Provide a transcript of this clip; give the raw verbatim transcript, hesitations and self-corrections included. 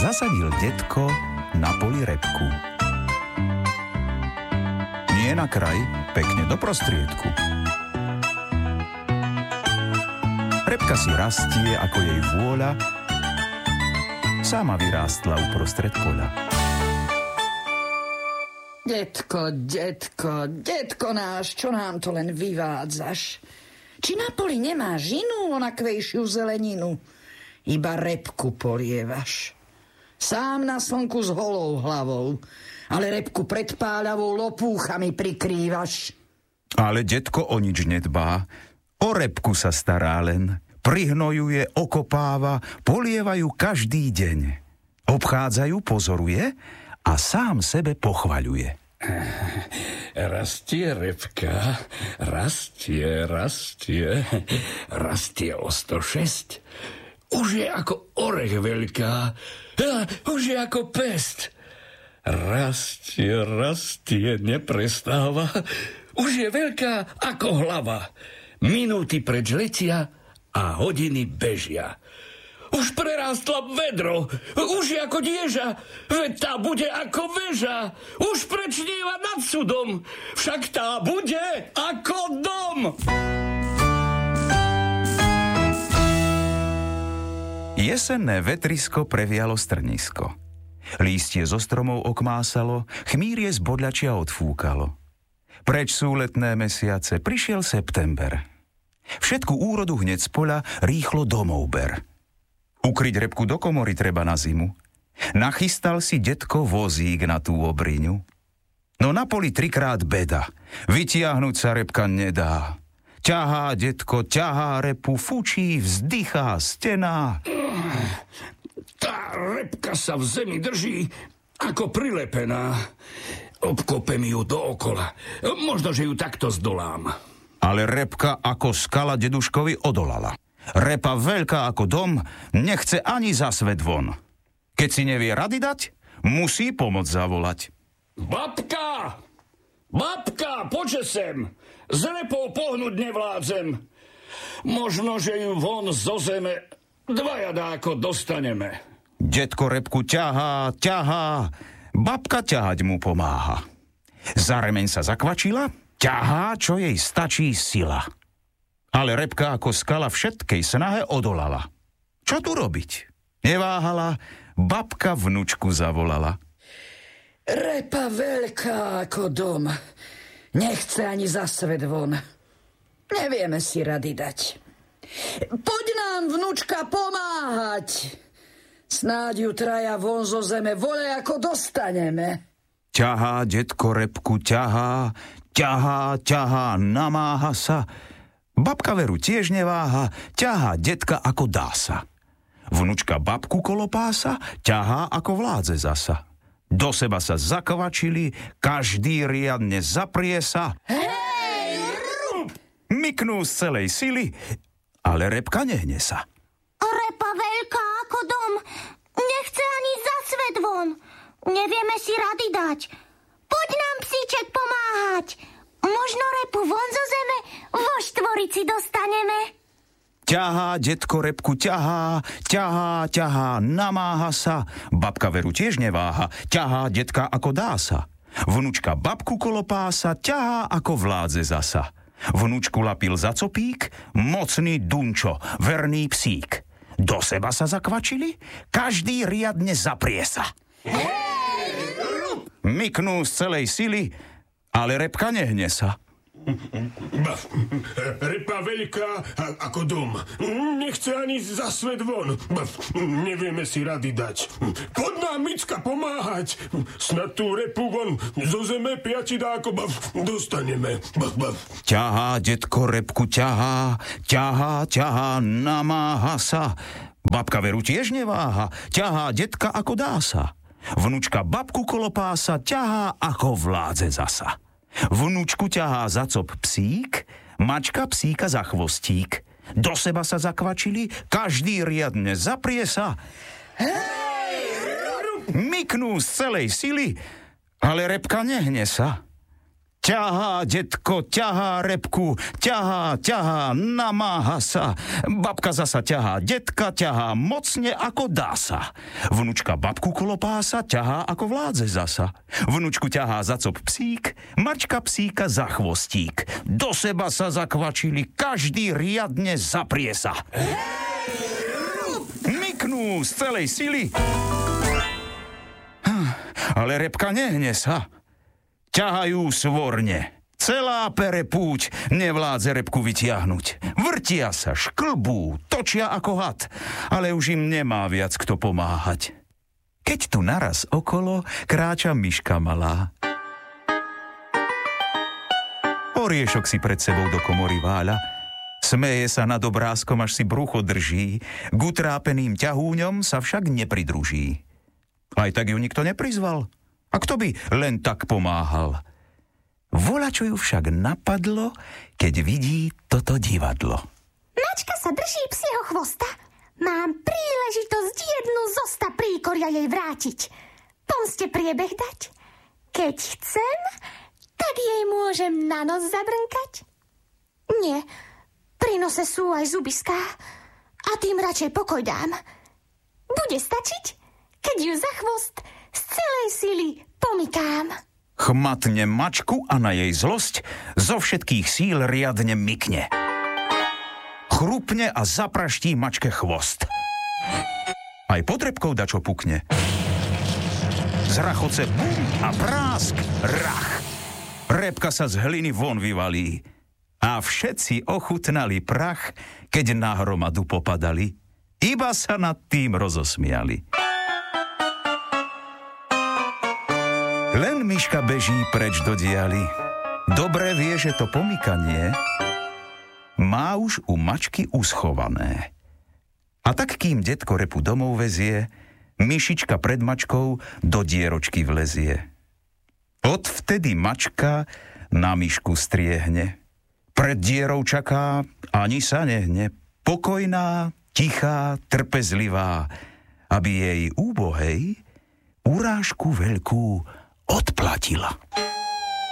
Zasadil detko na poli repku. Nie na kraj, pekne do prostriedku. Repka si rastie, ako jej vôľa, sama vyrástla uprostred poľa. Detko, detko, detko náš, čo nám to len vyvádzaš? Či na poli nemáš inú onakvejšiu zeleninu? Iba repku polievaš. Sám na slnku s holou hlavou, ale repku pred páľavou lopúchami prikrývaš. Ale detko o nič nedbá, o repku sa stará len. Prihnojuje, okopáva, polievajú každý deň. Obchádzajú, pozoruje a sám sebe pochvaľuje. Rastie repka, rastie, rastie, rastie o sto šesť. Už je ako orech veľká, už je ako pest. Rastie, rastie, neprestáva, už je veľká ako hlava. Minúty preč letia a hodiny bežia. Už prerástla vedro, už je ako dieža, veď tá bude ako väža. Už prečnieva nad sudom, však tá bude ako dom. Jesenné vetrisko previalo strnisko. Lístie zo stromov okmásalo, chmírie z bodľačia odfúkalo. Preč sú letné mesiace, prišiel september. Všetku úrodu hneď z poľa rýchlo domov ber. Ukryť repku do komory treba na zimu. Nachystal si detko vozík na tú obriňu. No na poli trikrát beda, vytiahnuť sa repka nedá. Ťahá detko, ťahá repu, fučí, vzdychá, stená. Tá repka sa v zemi drží ako prilepená. Obkopem ju dookola. Možno, že ju takto zdolám. Ale repka ako skala deduškovi odolala. Repa veľká ako dom, nechce ani za svet von. Keď si nevie rady dať, musí pomoc zavolať. Babka! Babka, poďže sem! Z repou pohnúť nevládzem. Možno, že ju von zo zeme dvaja dáko dostaneme. Detko repku ťahá, ťahá, babka ťahať mu pomáha. Za remeň sa zakvačila, ťahá, čo jej stačí sila. Ale repka ako skala všetkej snahe odolala. Čo tu robiť? Neváhala, babka vnučku zavolala. Repa veľká ako dom, nechce ani za svet von. Nevieme si rady dať. Poď nám, vnučka, pomáhať. Snáď ju traja von zo zeme vole, ako dostaneme. Ťahá detko repku, ťahá, ťahá, ťahá, namáha sa. Babka veru tiež neváha, ťahá detka ako dá sa. Vnučka babku kolopása, ťahá ako vládze zasa. Do seba sa zakvačili, každý riadne zaprie sa. Hej! Myknú z celej sily, ale repka nehne sa. Repa veľká ako dom, nechce ani za svet von. Nevieme si rady dať. Poď nám, psíček, pomáhať. Možno repu von zo zeme vo štvorici dostaneme. Ťahá detko repku, ťahá, ťahá, ťahá, namáha sa. Babka veru tiež neváha, ťahá detka ako dá sa. Vnučka babku kolopása, ťahá ako vládze zasa. Vnučku lapil za copík, mocný dunčo, verný psík. Do seba sa zakvačili, každý riadne zaprie sa. Myknú z celej sily, ale repka nehne sa. Repa veľká ako dom, nechce ani za svet von. Nevieme si rady dať. Poď nám, Micka, pomáhať. Snad tú repu von zo zeme piati dáko dostaneme. Ťahá detko repku, ťahá, ťahá, ťahá, namáha sa. Babka veru tiež neváha, ťahá detka ako dá sa. Vnučka babku kolopása, ťahá ako vládze zasa. Vnučku ťahá za cop psík, mačka psíka za chvostík. Do seba sa zakvačili, každý riadne zaprie sa. Myknú z celej sily, ale repka nehne sa. Ťahá, detko, ťahá repku, ťahá, ťahá, namáha sa. Babka zasa ťahá, detka ťahá, mocne ako dá sa. Vnučka babku kolopása, ťahá ako vládze zasa. Vnučku ťahá za cop psík, mačka psíka za chvostík. Do seba sa zakvačili, každý riadne zaprie sa. Myknú z celej sily. Ale repka nehne sa. Ťahajú svorne. Celá pere púť nevládze repku vytiahnuť. Vrtia sa, šklbú, točia ako had, ale už im nemá viac kto pomáhať. Keď tu naraz okolo kráča myška malá. Oriešok si pred sebou do komory váľa, smeje sa nad obrázkom, až si brucho drží, k utrápeným ťahúňom sa však nepridruží. Aj tak ju nikto neprizval. A kto by len tak pomáhal? Volačo ju však napadlo, keď vidí toto divadlo. Mačka sa drží psieho chvosta. Mám príležitosť jednu zosta príkoria jej vrátiť. Pomste priebeh dať. Keď chcem, tak jej môžem na nos zabrnkať. Nie, pri nose sú aj zubiská. A tým radšej pokoj dám. Bude stačiť, keď ju za chvost z celej sily pomykám. Chmatne mačku a na jej zlosť zo všetkých síl riadne mykne. Chrupne a zapraští mačke chvost. Aj pod repkou dačo pukne. Z rachoce bum a prásk, rach. Repka sa z hliny von vyvalí. A všetci ochutnali prach, keď na hromadu popadali. Iba sa nad tým rozosmiali. Len myška beží preč do dialy. Dobre vie, že to pomykanie má už u mačky uschované. A tak, kým detko repu domov vezie, myšička pred mačkou do dieročky vlezie. Odvtedy mačka na myšku striehne. Pred dierou čaká, ani sa nehne. Pokojná, tichá, trpezlivá, aby jej úbohej urážku veľkú odplatila.